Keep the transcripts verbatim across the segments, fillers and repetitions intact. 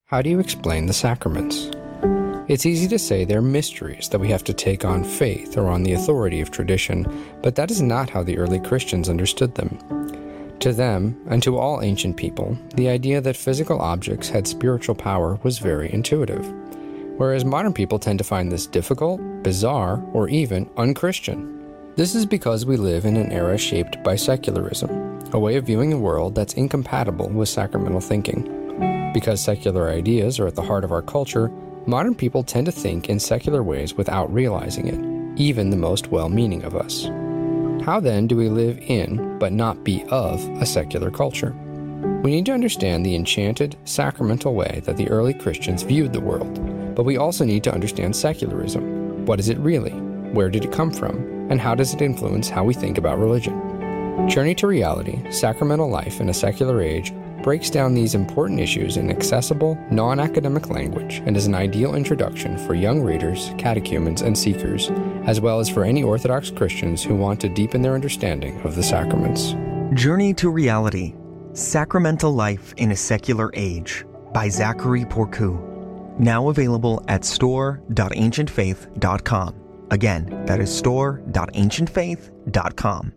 How do you explain the sacraments? It's easy to say they're mysteries that we have to take on faith or on the authority of tradition, but that is not how the early Christians understood them. To them, and to all ancient people, the idea that physical objects had spiritual power was very intuitive, whereas modern people tend to find this difficult, bizarre, or even unchristian. This is because we live in an era shaped by secularism, a way of viewing the world that's incompatible with sacramental thinking. Because secular ideas are at the heart of our culture, modern people tend to think in secular ways without realizing it, even the most well-meaning of us. How then do we live in, but not be of, a secular culture? We need to understand the enchanted, sacramental way that the early Christians viewed the world, but we also need to understand secularism. What is it really? Where did it come from? And how does it influence how we think about religion? Journey to Reality, Sacramental Life in a Secular Age breaks down these important issues in accessible, non-academic language and is an ideal introduction for young readers, catechumens, and seekers, as well as for any Orthodox Christians who want to deepen their understanding of the sacraments. Journey to Reality, Sacramental Life in a Secular Age by Zachary Porcu. Now available at store dot ancient faith dot com. Again, that is store dot ancient faith dot com.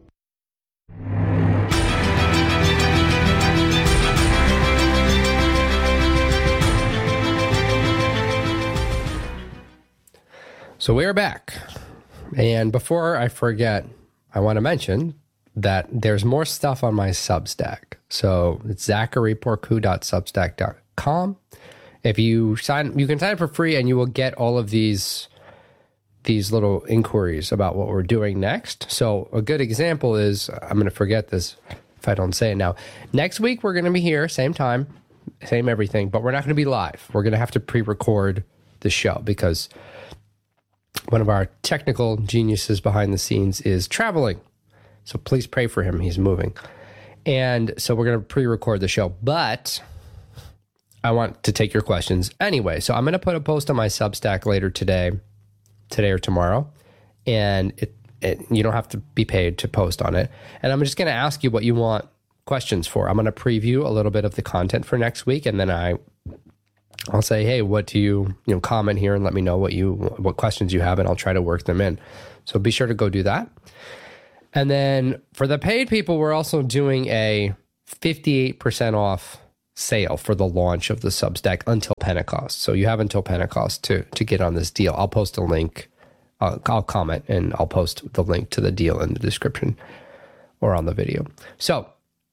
So we're back. And before I forget, I want to mention that there's more stuff on my Substack. So it's zachary porcu dot substack dot com. If you sign, you can sign up for free and you will get all of these, these little inquiries about what we're doing next. So a good example is, I'm going to forget this if I don't say it now. Next week, we're going to be here, same time, same everything, but we're not going to be live. We're going to have to pre-record the show because one of our technical geniuses behind the scenes is traveling. So please pray for him. He's moving. And so we're going to pre-record the show, but I want to take your questions anyway. So I'm going to put a post on my Substack later today, today or tomorrow. And it, it you don't have to be paid to post on it. And I'm just going to ask you what you want questions for. I'm going to preview a little bit of the content for next week. And then I I'll say, hey, what do you, you know, comment here and let me know what you, what questions you have, and I'll try to work them in. So be sure to go do that. And then for the paid people, we're also doing a fifty-eight percent off sale for the launch of the Substack until Pentecost. So you have until Pentecost to, to get on this deal. I'll post a link. Uh, I'll comment and I'll post the link to the deal in the description or on the video. So,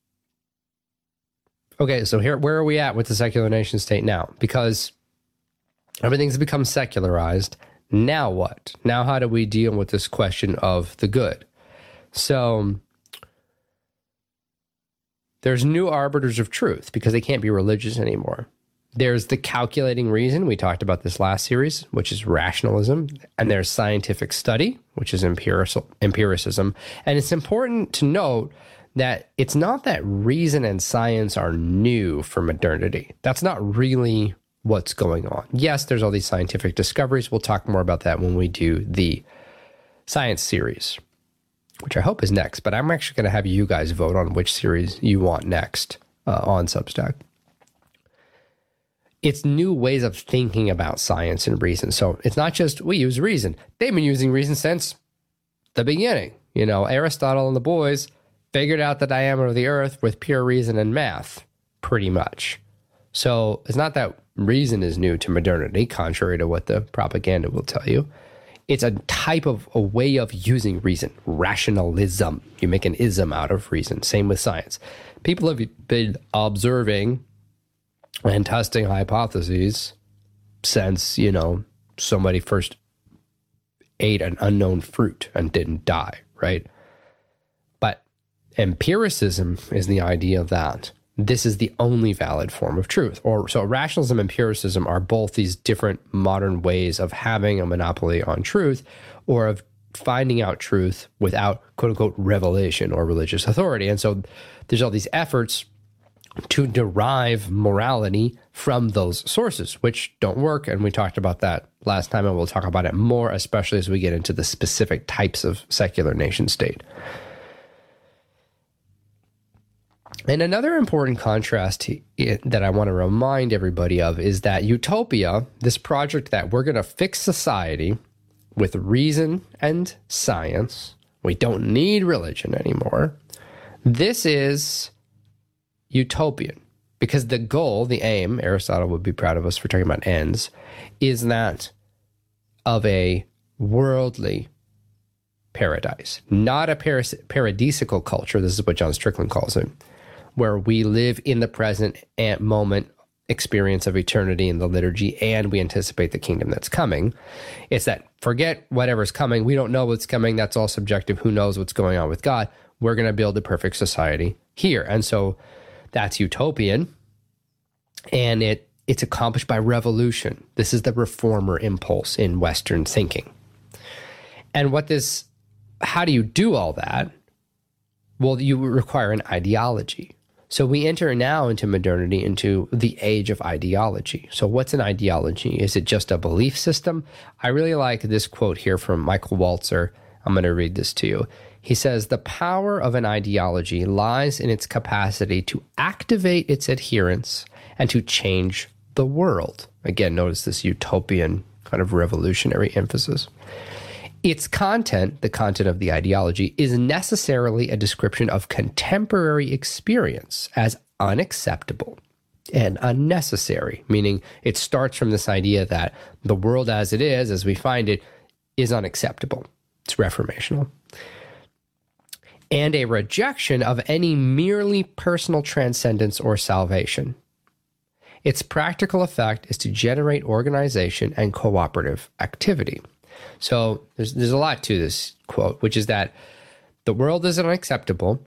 okay, so here, where are we at with the secular nation state now? Because everything's become secularized. Now what? Now how do we deal with this question of the good? So there's new arbiters of truth because they can't be religious anymore. There's the calculating reason. We talked about this last series, which is rationalism. And there's scientific study, which is empiricism. And it's important to note that it's not that reason and science are new for modernity. That's not really what's going on. Yes, there's all these scientific discoveries. We'll talk more about that when we do the science series, which I hope is next. But I'm actually going to have you guys vote on which series you want next uh, on Substack. It's new ways of thinking about science and reason. So it's not just we use reason. They've been using reason since the beginning. You know, Aristotle and the boys figured out the diameter of the earth with pure reason and math, pretty much. So it's not that reason is new to modernity, contrary to what the propaganda will tell you. It's a type of a way of using reason, rationalism. You make an ism out of reason. Same with science. People have been observing and testing hypotheses since, you know, somebody first ate an unknown fruit and didn't die, right? But empiricism is the idea that this is the only valid form of truth. Or so rationalism and empiricism are both these different modern ways of having a monopoly on truth or of finding out truth without quote unquote revelation or religious authority. And so there's all these efforts to derive morality from those sources, which don't work. And we talked about that last time, and we'll talk about it more, especially as we get into the specific types of secular nation state. And another important contrast that I want to remind everybody of is that utopia, this project that we're going to fix society with reason and science, we don't need religion anymore. This is utopian because the goal, the aim, Aristotle would be proud of us for talking about ends, is that of a worldly paradise, not a paras- paradisical culture. This is what John Strickland calls it, where we live in the present moment experience of eternity in the liturgy and we anticipate the kingdom that's coming. It's that forget whatever's coming. We don't know what's coming. That's all subjective. Who knows what's going on with God? We're going to build a perfect society here. And so that's utopian. And it it's accomplished by revolution. This is the reformer impulse in Western thinking. And what this, how do you do all that? Well, you require an ideology. So we enter now into modernity, into the age of ideology. So what's an ideology? Is it just a belief system? I really like this quote here from Michael Walzer. I'm going to read this to you. He says, the power of an ideology lies in its capacity to activate its adherents and to change the world. Again, notice this utopian kind of revolutionary emphasis. Its content, the content of the ideology, is necessarily a description of contemporary experience as unacceptable and unnecessary, meaning it starts from this idea that the world as it is, as we find it, is unacceptable. It's reformational. And a rejection of any merely personal transcendence or salvation. Its practical effect is to generate organization and cooperative activity. So there's there's a lot to this quote, which is that the world is unacceptable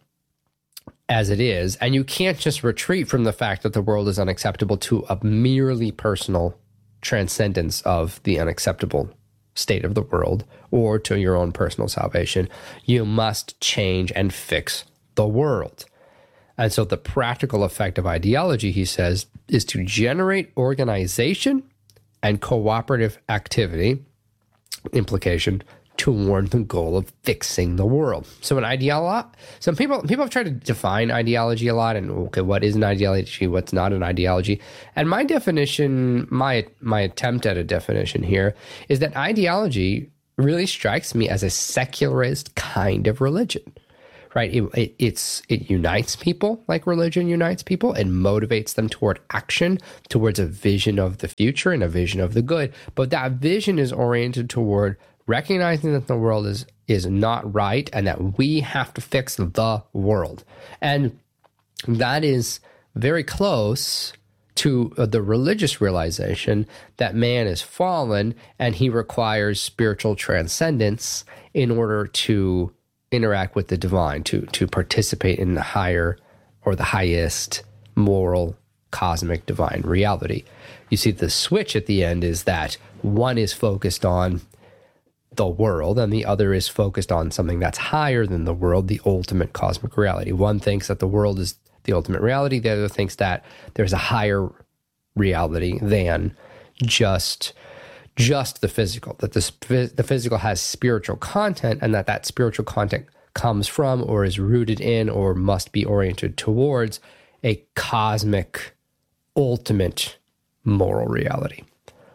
as it is, and you can't just retreat from the fact that the world is unacceptable to a merely personal transcendence of the unacceptable state of the world or to your own personal salvation. You must change and fix the world. And so the practical effect of ideology, he says, is to generate organization and cooperative activity, implication, toward the goal of fixing the world. So an ideology, some people people have tried to define ideology a lot, and okay, what is an ideology, what's not an ideology? And my definition, my my attempt at a definition here is that ideology really strikes me as a secularist kind of religion. Right? It, it, it's, it unites people like religion unites people and motivates them toward action, towards a vision of the future and a vision of the good. But that vision is oriented toward recognizing that the world is, is not right and that we have to fix the world. And that is very close to the religious realization that man is fallen and he requires spiritual transcendence in order to interact with the divine, to to participate in the higher or the highest moral cosmic divine reality. You see the switch at the end is that one is focused on the world and the other is focused on something that's higher than the world, the ultimate cosmic reality. One thinks that the world is the ultimate reality, the other thinks that there's a higher reality than just just the physical, that this, the physical has spiritual content and that that spiritual content comes from or is rooted in or must be oriented towards a cosmic, ultimate moral reality.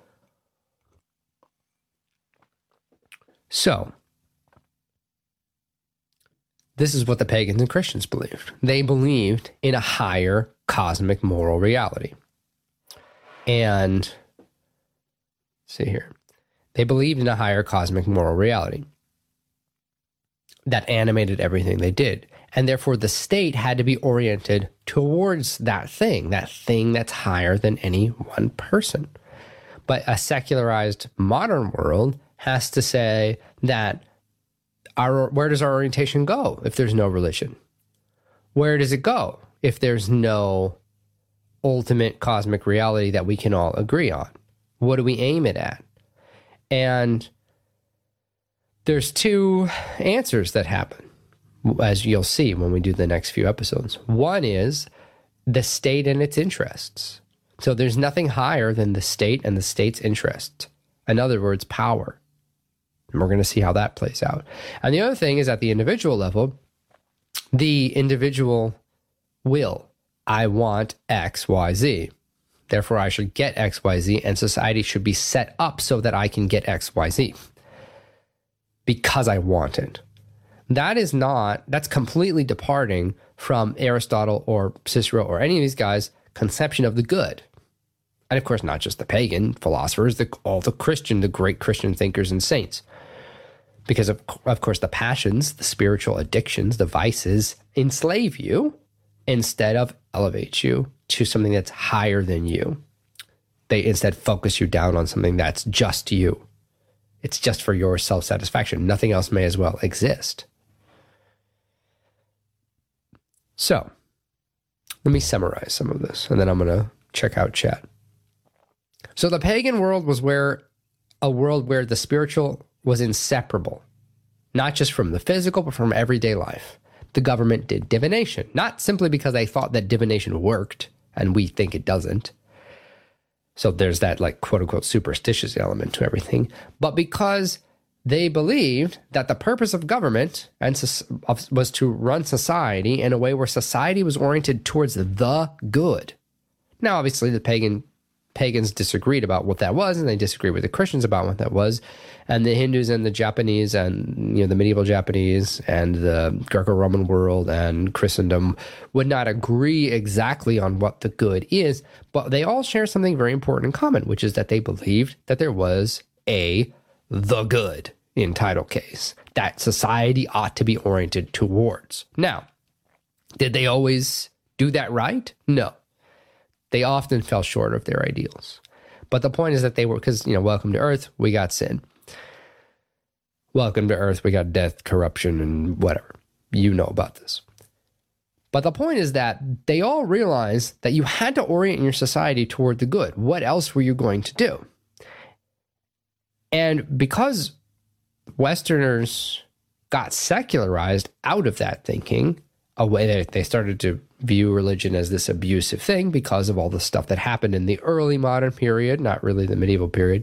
So, this is what the pagans and Christians believed. They believed in a higher cosmic moral reality. And see here. They believed in a higher cosmic moral reality that animated everything they did. And therefore the state had to be oriented towards that thing, that thing that's higher than any one person. But a secularized modern world has to say that our, where does our orientation go if there's no religion? Where does it go if there's no ultimate cosmic reality that we can all agree on? What do we aim it at? And there's two answers that happen, as you'll see when we do the next few episodes. One is the state and its interests. So there's nothing higher than the state and the state's interests. In other words, power. And we're going to see how that plays out. And the other thing is at the individual level, the individual will. I want X, Y, Z. Therefore, I should get X, Y, Z, and society should be set up so that I can get X, Y, Z because I want it. That is not, that's completely departing from Aristotle or Cicero or any of these guys' conception of the good. And of course, not just the pagan philosophers, the, all the Christian, the great Christian thinkers and saints. Because of, of course, the passions, the spiritual addictions, the vices enslave you instead of elevate you to something that's higher than you. They instead focus you down on something that's just you. It's just for your self-satisfaction. Nothing else may as well exist. So, let me summarize some of this, and then I'm going to check out chat. So the pagan world was where a world where the spiritual was inseparable, not just from the physical, but from everyday life. The government did divination, not simply because they thought that divination worked, and we think it doesn't. So there's that like quote unquote superstitious element to everything, but because they believed that the purpose of government and was to run society in a way where society was oriented towards the good. Now, obviously, the pagan pagans disagreed about what that was, and they disagreed with the Christians about what that was. And the Hindus and the Japanese and, you know, the medieval Japanese and the Greco-Roman world and Christendom would not agree exactly on what the good is, but they all share something very important in common, which is that they believed that there was a the good in title case that society ought to be oriented towards. Now, did they always do that right? No. They often fell short of their ideals. But the point is that they were, because, you know, welcome to Earth, we got sin. Welcome to Earth, we got death, corruption, and whatever. You know about this. But the point is that they all realized that you had to orient your society toward the good. What else were you going to do? And because Westerners got secularized out of that thinking, a way that they started to view religion as this abusive thing because of all the stuff that happened in the early modern period, not really the medieval period,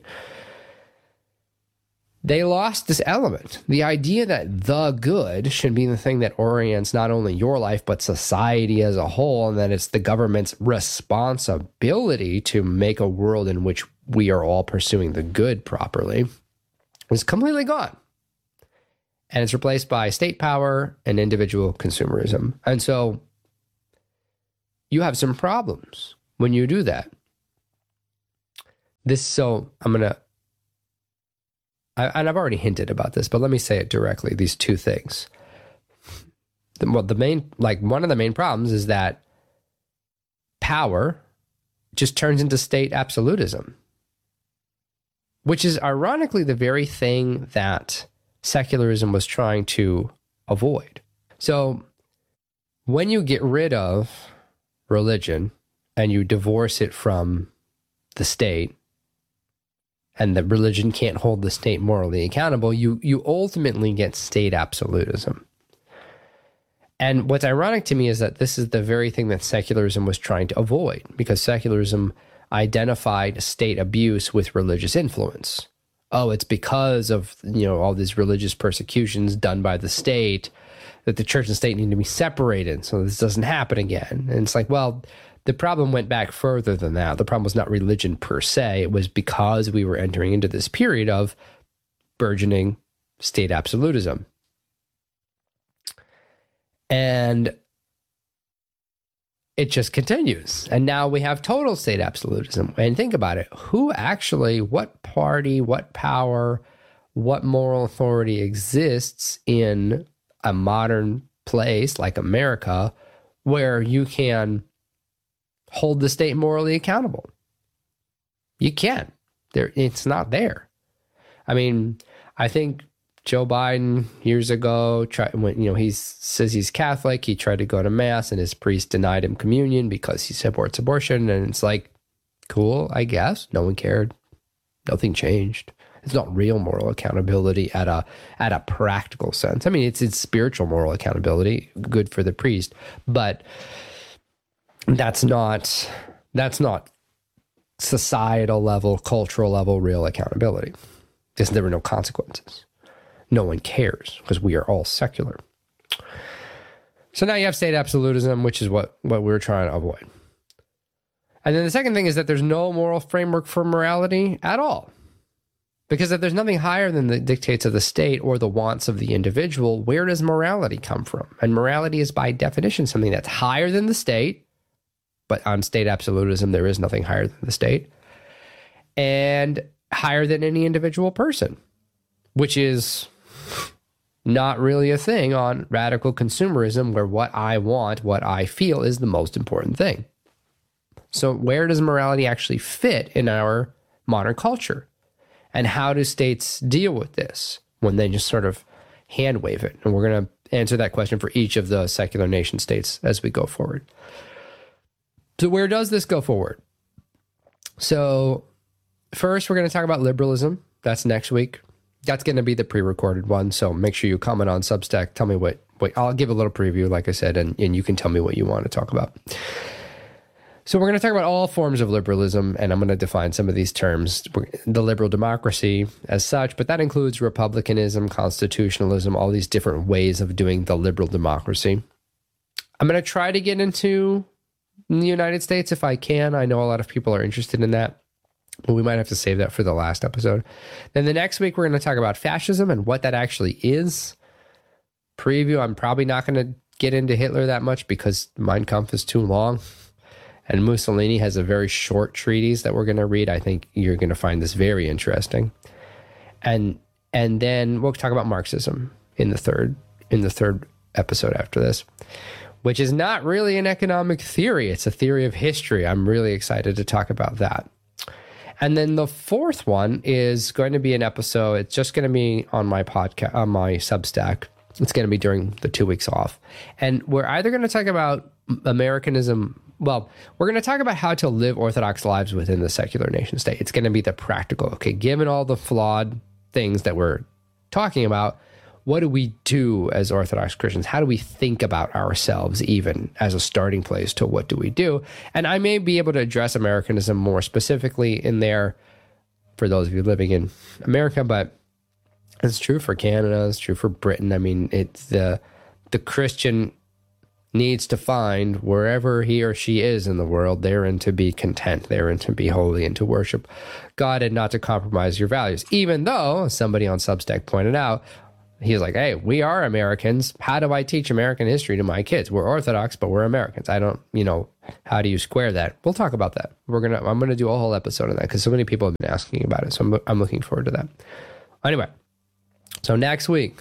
they lost this element. The idea that the good should be the thing that orients not only your life, but society as a whole, and that it's the government's responsibility to make a world in which we are all pursuing the good properly, is completely gone. And it's replaced by state power and individual consumerism. And so you have some problems when you do that. This, so I'm going to, and I've already hinted about this, but let me say it directly, these two things. The, well, the main, like one of the main problems is that power just turns into state absolutism, which is ironically the very thing that secularism was trying to avoid. So when you get rid of religion and you divorce it from the state, and the religion can't hold the state morally accountable, you you ultimately get state absolutism. And what's ironic to me is that this is the very thing that secularism was trying to avoid, because secularism identified state abuse with religious influence. Oh, it's because of, you know, all these religious persecutions done by the state that the church and state need to be separated so this doesn't happen again. And it's like, well, the problem went back further than that. The problem was not religion per se. It was because we were entering into this period of burgeoning state absolutism. And it just continues. And now we have total state absolutism. And think about it. Who actually, what party, what power, what moral authority exists in a modern place like America where you can hold the state morally accountable? You can't. There, it's not there. I mean, I think Joe Biden years ago, tried, when, you know, he says he's Catholic, he tried to go to mass and his priest denied him communion because he supports abortion. And it's like, cool, I guess. No one cared. Nothing changed. It's not real moral accountability at a at a practical sense. I mean, it's it's spiritual moral accountability, good for the priest, but that's not that's not societal level, cultural level, real accountability. Because there were no consequences. No one cares because we are all secular. So now you have state absolutism, which is what, what we're trying to avoid. And then the second thing is that there's no moral framework for morality at all. Because if there's nothing higher than the dictates of the state or the wants of the individual, where does morality come from? And morality is by definition something that's higher than the state, but on state absolutism, there is nothing higher than the state, and higher than any individual person, which is not really a thing on radical consumerism, where what I want, what I feel is the most important thing. So where does morality actually fit in our modern culture? And how do states deal with this when they just sort of hand wave it? And we're going to answer that question for each of the secular nation states as we go forward. So where does this go forward? So first, we're going to talk about liberalism. That's next week. That's going to be the pre-recorded one. So make sure you comment on Substack. Tell me what, what I'll give a little preview, like I said, and, and you can tell me what you want to talk about. So we're going to talk about all forms of liberalism, and I'm going to define some of these terms. The liberal democracy as such, but that includes republicanism, constitutionalism, all these different ways of doing the liberal democracy. I'm going to try to get into the United States if I can. I know a lot of people are interested in that, but we might have to save that for the last episode. Then the next week, we're going to talk about fascism and what that actually is. Preview, I'm probably not going to get into Hitler that much because Mein Kampf is too long. And Mussolini has a very short treatise that we're going to read. I think you're going to find this very interesting. And and then we'll talk about Marxism in the third in the third episode after this, which is not really an economic theory. It's a theory of history. I'm really excited to talk about that. And then the fourth one is going to be an episode. It's just going to be on my podcast, on my Substack. It's going to be during the two weeks off. And we're either going to talk about Americanism. Well, we're going to talk about how to live Orthodox lives within the secular nation state. It's going to be the practical. Okay, given all the flawed things that we're talking about, what do we do as Orthodox Christians? How do we think about ourselves even as a starting place to what do we do? And I may be able to address Americanism more specifically in there for those of you living in America, but it's true for Canada. It's true for Britain. I mean, it's the the Christian needs to find wherever he or she is in the world, therein to be content, therein to be holy and to worship God and not to compromise your values. Even though, somebody on Substack pointed out, he's like, hey, we are Americans. How do I teach American history to my kids? We're Orthodox, but we're Americans. I don't, you know, how do you square that? We'll talk about that. We're going to, I'm going to do a whole episode on that because so many people have been asking about it. So I'm, I'm looking forward to that. Anyway, so next week,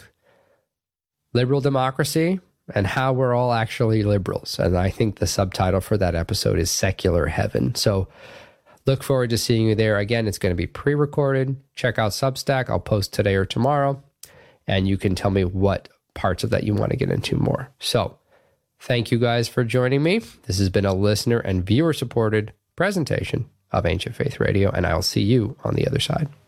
liberal democracy and how we're all actually liberals. And I think the subtitle for that episode is Secular Heaven. So look forward to seeing you there. Again, it's going to be pre-recorded. Check out Substack. I'll post today or tomorrow. And you can tell me what parts of that you want to get into more. So thank you guys for joining me. This has been a listener and viewer supported presentation of Ancient Faith Radio, and I'll see you on the other side.